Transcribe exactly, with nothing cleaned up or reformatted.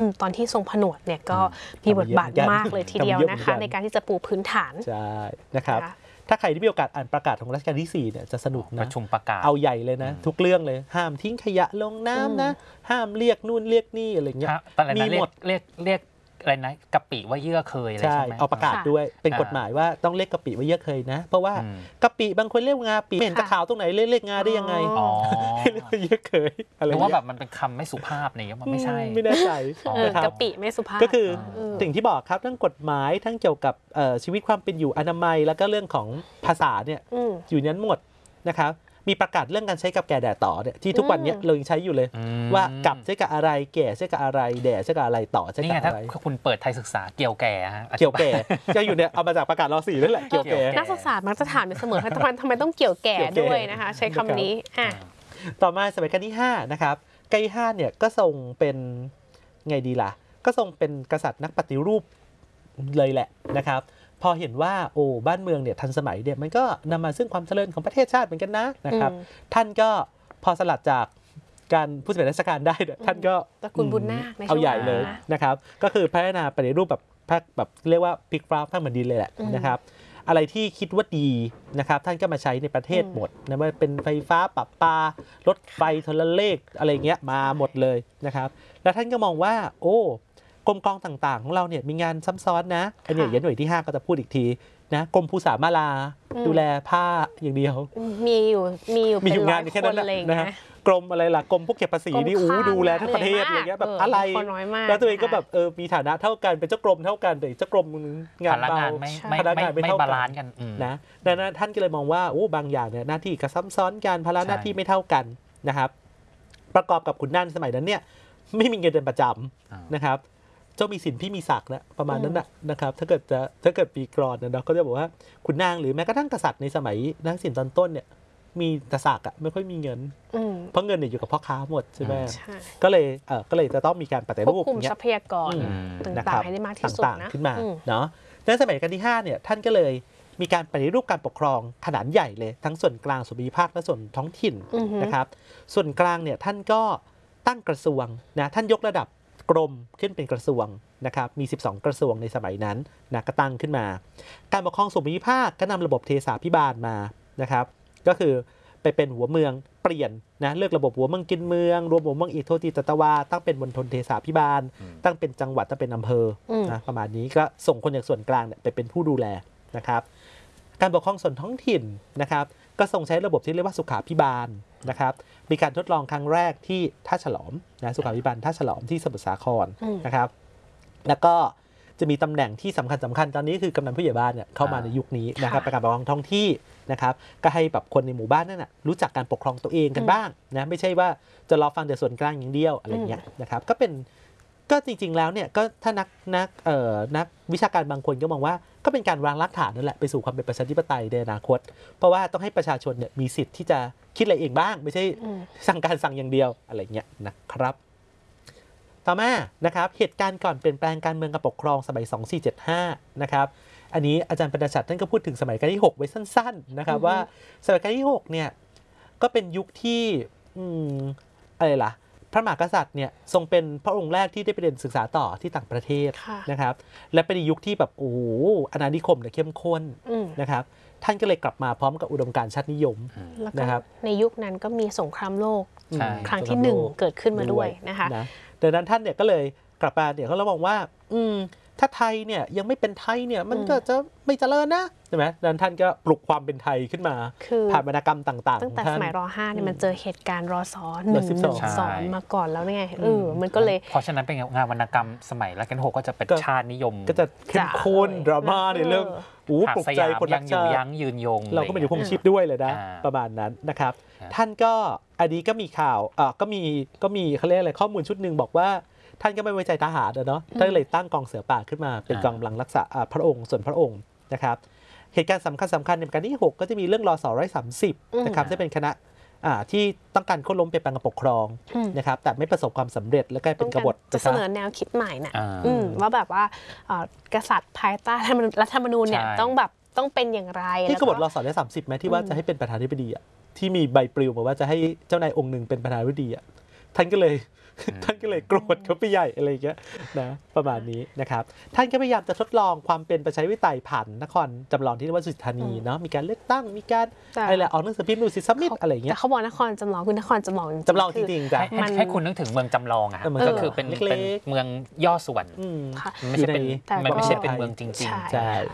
ตอนที่ทรงผนวดเนี่ยก็มีบทบาทมากเลยทีเดียวนะคะในการที่จะปูพื้นฐานใช่นะครับถ้าใครที่มีโอกาสอ่านประกาศของรัชกาลที่สี่เนี่ยจะสนุกนะประชุมประกาศเอาใหญ่เลยนะทุกเรื่องเลยห้ามทิ้งขยะลงน้ำนะห้ามเรียกนู่นเรียกนี่อะไรเงี้ยมีหมดเรียกเรียกอะไรนะกะปิว่าเยื่อเคยอะไรใช่ไหมเอาประกาศด้วยเป็นกฎหมายว่าต้องเรียกกะปิว่าเยื่อเคยนะเพราะว่ากะปิบางคนเรียกงาปีเห็นตะขาวตรงไหนเรียกเรียกงาได้ยังไงอ๋อเรียกว่าเยื่อเคยอะไรเพราะว่าแบบมันเป็นคำไม่สุภาพเนี่ยมันไม่ใช่ไม่แน่ใจกะปิไม่สุภาพก็คือสิ่งที่บอกครับทั้งกฎหมายทั้งเกี่ยวกับชีวิตความเป็นอยู่อนามัยแล้วก็เรื่องของภาษาเนี่ยอยู่นั้นหมดนะครับมีประกาศเรื่องการใช้กับแก่แด่ต่อเนี่ยที่ทุกวันนี้เรายังใช้อยู่เลยว่ากับใช้กับอะไรแก่ใช้กับอะไรแด่ใช้กับอะไรต่อใช้กับอะไรถ้าคุณเปิดไทยศึกษาเกี่ยวแก่ฮะเกี่ยวแก่จะอยู่เนี่ยเอามาจากประกาศร.สี่นั่นแหละเกี่ยวแก่นักศึกษามักจะถามอยู่เสมอทำไมทำไมต้องเกี่ยวแก่ด้วยนะคะใช้คำนี้อ่ะต่อมาสมัยรัชกาลที่ห้านะครับรัชกาลที่ห้าเนี่ยก็ทรงเป็นไงดีล่ะก็ทรงเป็นกษัตริย์นักปฏิรูปเลยแหละนะครับพอเห็นว่าโอ้บ้านเมืองเนี่ยทันสมัยเนี่ยมันก็นำมาซึ่งความเจริญของประเทศชาติเหมือนกันนะนะครับท่านก็พอสลัดจากการผู้สำเร็จราชการได้ท่านก็ตระกูลบุญนาคเอาใหญ่เลยนะครับก็คือพัฒนาปฏิรูปแบบแบบเรียกว่าพลิกฟ้าทั้งแผ่นดินเลยแหละนะครับอะไรที่คิดว่าดีนะครับท่านก็มาใช้ในประเทศหมดนะว่าเป็นไฟฟ้าประปารถไฟโทรเลขอะไรเงี้ยมาหมดเลยนะครับแล้วท่านก็มองว่าโอ้กรมกองต่างๆของเราเนี่ยมีงานซ้ำซ้อนนะอันนี้ยันหน่วยที่ห้าก็จะพูดอีกทีนะกรมภูษามาลาดูแลผ้าอย่างเดียวมีอยู่มีอยู่มีอยู่งานแค่นั้นนะฮะกรมอะไรล่ะกรมพวกเก็บภาษีนี่อู้ดูแลทั้งประเทศอย่างเงี้ยแบบอะไรแล้วตัวเองก็แบบเออมีฐานะเท่ากันเป็นเจ้ากรมเท่ากันแต่เจ้ากรมงานเบาพนักงานไม่เท่ากันนะดังนั้นท่านก็เลยมองว่าโอ้บางอย่างเนี่ยหน้าที่ก็ซ้ำซ้อนกันภาระหน้าที่ไม่เท่ากันนะครับประกอบกับขุนนางสมัยนั้นเนี่ยไม่มีเงินเดือนประจำนะครับเจ้ามีสินพี่มีศักดิ์นะประมาณนั้นนะครับถ้าเกิดจะถ้าเกิดปีกรอนนะเราก็จะบอกว่าขุนนางหรือแม้กระทั่งกษัตริย์ในสมัยนักสินตอนต้นเนี่ยมีแต่ศักดิ์อ่ะไม่ค่อยมีเงินเพราะเงินเนี่ยอยู่กับพ่อค้าหมดใช่ไหมก็เลยเออก็เลยจะต้องมีการปฏิรูปควบคุมทรัพยากรต่างๆให้ได้มากที่สุดนะขึ้นมาเนาะในสมัยรัชกาลที่ห้าเนี่ยท่านก็เลยมีการปฏิรูปการปกครองขนาดใหญ่เลยทั้งส่วนกลางส่วนภูมิภาคและส่วนท้องถิ่นนะครับส่วนกลางเนี่ยท่านก็ตั้งกระทรวงนะท่านยกระดับกรมขึ้นเป็นกระทรวงนะครับมีสิบสองกระทรวงในสมัยนั้นนะก็ตั้งขึ้นมาการปกครองส่วนภูมิภาคก็นำระบบเทสาภิบาลมานะครับก็คือไปเป็นหัวเมืองเปลี่ยนนะเลือกระบบหัวเมืองกินเมืองรวมหัวเมืองอีกโทติตตวาตั้งเป็นมณฑลเทสาภิบาลตั้งเป็นจังหวัดตั้งเป็นอำเภอนะประมาณนี้ก็ส่งคนจากส่วนกลางเนี่ยไปเป็นผู้ดูแลนะครับการปกครองส่วนท้องถิ่นนะครับก็ทรงใช้ระบบที่เรียกว่าสุขาภิบาลนะครับมีการทดลองครั้งแรกที่ท่าฉลอมนะสุขาภิบาลท่าฉลอมที่สมุทรสาครนะครับแล้วก็จะมีตำแหน่งที่สำคัญสำคัญตอนนี้คือกำนันผู้ใหญ่บ้านเนี่ยเข้ามาในยุคนี้นะครับประกาศปกครองท้องที่นะครับก็ให้แบบคนในหมู่บ้านนั่นน่ะรู้จักการปกครองตัวเองกันบ้างนะไม่ใช่ว่าจะรอฟังแต่ส่วนกลางอย่างเดียวอะไรเงี้ยนะครับก็เป็นก็จริงๆแล้วเนี่ยก็ถ้านักนักเอ่อนักวิชาการบางคนก็มองว่าก็เป็นการวางรากฐานนั่นแหละไปสู่ความเป็นประชาธิปไตยในอนาคตเพราะว่าต้องให้ประชาชนเนี่ยมีสิทธิ์ที่จะคิดอะไรเองบ้างไม่ใช่สั่งการสั่งอย่างเดียวอะไรเงี้ยนะครับต่อมานะครับเหตุการณ์ก่อนเปลี่ยนแปลงการเมืองกับปกครองสมัยสองสี่เจ็ดห้านะครับอันนี้อาจารย์ปรณชัดท่านก็พูดถึงสมัยรัชกาลที่หกไว้สั้นๆนะครับว่าสมัยรัชกาลที่หกเนี่ยก็เป็นยุคที่อืมอะไรล่ะพระมหากษัตริย์เนี่ยทรงเป็นพระองค์แรกที่ได้ไปเรียนศึกษาต่อที่ต่างประเทศนะครับและเป็นยุคที่แบบโอ้โหอาณานิคมเนี่ยเข้มข้นนะครับท่านก็เลยกลับมาพร้อมกับอุดมการณ์ชาตินิยมนะครับในยุคนั้นก็มีสงครามโลกครั้งที่หนึ่งเกิดขึ้นมาด้วยนะคะดังนั้นท่านเนี่ยก็เลยกลับมาเนี่ยเขาเรามองว่าอืมถ้าไทยเนี่ยยังไม่เป็นไทยเนี่ยมันก็จะไม่เจริญนะใช่ไหมดังนั้นท่านก็ปลุกความเป็นไทยขึ้นมาผ่านวรรณกรรมต่างๆตั้งแต่สมัยร.ห้าเนี่ยมันเจอเหตุการณ์ร.ศ.หนึ่ง หนึ่ง สองมาก่อนแล้วไงเออมันก็เลยเพราะฉะนั้นเป็นงานวรรณกรรมสมัยรัชกาลที่หกก็จะเป็นชาตินิยมก็จะเข้มข้นดราม่าในเรื่องอู้ปลุกใจคนรักชาติยังยืนยงเราก็เป็นอยู่คงชีพด้วยเลยนะประมาณนั้นนะครับท่านก็อันนี้ก็มีข่าวอ่าก็มีก็มีเขาเรียกอะไรข้อมูลชุดหนึ่งบอกว่าท่านก็ไม่ไว้ใจทหารเนาะท่านเลยตั้งกองเสือป่าขึ้นมาเป็นกองกำลังรักษาพระองค์ส่วนพระองค์นะครับเหตุการณ์สำคัญสำคัญในรัชกาลที่หกก็จะมีเรื่องร.ศ.หนึ่งร้อยสามสิบนะครับที่เป็นคณะที่ต้องการโค่นล้มเปลี่ยนแปลงการปกครองนะครับแต่ไม่ประสบความสำเร็จแล้วก็เป็นกบฏจะเสนอแนวคิดใหม่น่ะว่าแบบว่ากษัตริย์ภายใต้รัฐธรรมนูญเนี่ยต้องแบบต้องเป็นอย่างไรที่กบฏร.ศ.หนึ่งร้อยสามสิบไหมที่ว่าจะให้เป็นประธานาธิบดีอ่ะที่มีใบปลิวมาว่าจะให้เจ้านายองค์หนึ่งเป็นประธานาธิบดีอ่ะท่านก็เลยท่านก็เลยโกรธเขาไปใหญ่อะไรเงี้ยนะประมาณนี้นะครับท่านก็พยายามจะทดลองความเป็นประชาธิปไตยผ่านนครจำลองที่เรียกว่าสุทธานีเนาะมีการเลือกตั้งมีการแต่อะไรแหละออกหนังสือพิมพ์ดูสิซัมมิตอะไรเงี้แต่ยเขาบอกนครจำลองคือนครจำลองจำลองจริงๆจ้ะให้มันให้คุณนึกถึงเมืองจำลองอะเออเมืองก็จำลองคือเป็นเล็กๆเป็นเมืองย่อส่วนอืมค่ะไม่ใช่เป็นอยู่ในแต่มันไม่ใช่ก็เป็นเมืองจริงใช่ใช่